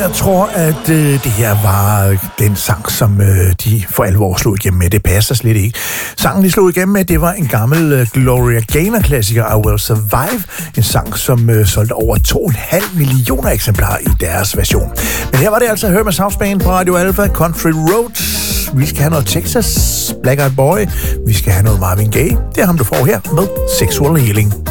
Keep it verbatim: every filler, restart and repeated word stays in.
der tror, at øh, det her var den sang, som øh, de for alvor slog igennem med. Det passer slet ikke. Sangen, de slog igennem med, det var en gammel øh, Gloria Gaynor-klassiker, I Will Survive. En sang, som øh, solgte over to komma fem millioner eksemplarer i deres version. Men her var det altså Hermes House Band på Radio Alpha, Country Roads. Vi skal have noget Texas, Black Eyed Boy. Vi skal have noget Marvin Gaye. Det er ham, du får her med Sexual Healing.